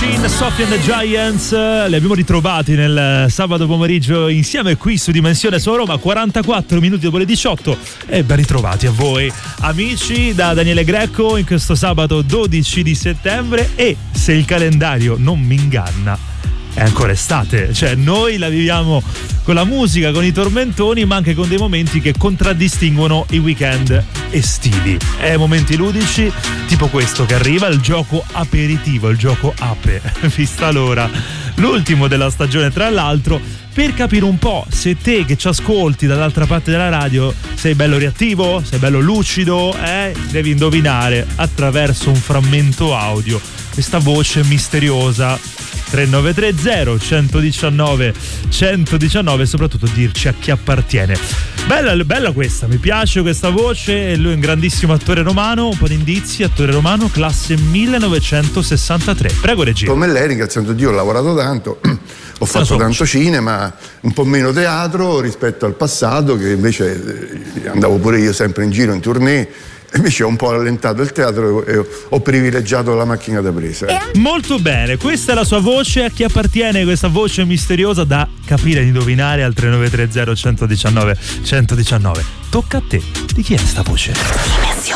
Machine, Sophie and the Giants, li abbiamo ritrovati nel sabato pomeriggio insieme qui su Dimensione su Roma, 44 minuti dopo le 18 e ben ritrovati a voi amici da Daniele Greco in questo sabato 12 di settembre e se il calendario non mi inganna è ancora estate, cioè noi la viviamo con la musica, con i tormentoni, ma anche con dei momenti che contraddistinguono i weekend estivi. Momenti ludici, tipo questo che arriva, il gioco aperitivo, il gioco ape, vista l'ora, l'ultimo della stagione tra l'altro, per capire un po' se te che ci ascolti dall'altra parte della radio sei bello reattivo, sei bello lucido, devi indovinare attraverso un frammento audio questa voce misteriosa. 3930 119 119 e soprattutto dirci a chi appartiene. Bella questa, mi piace questa voce. Lui è un grandissimo attore romano, un po' di indizi, attore romano classe 1963. Prego regia. Come lei, ringraziando Dio, ho lavorato tanto, ho fatto tanto cinema, un po' meno teatro rispetto al passato, che invece andavo pure io sempre in giro in tournée. Invece ho un po' allentato il teatro e ho privilegiato la macchina da presa. Molto bene, questa è la sua voce. A chi appartiene questa voce misteriosa da capire e indovinare al 3930 119 119. Tocca a te. Di chi è sta voce?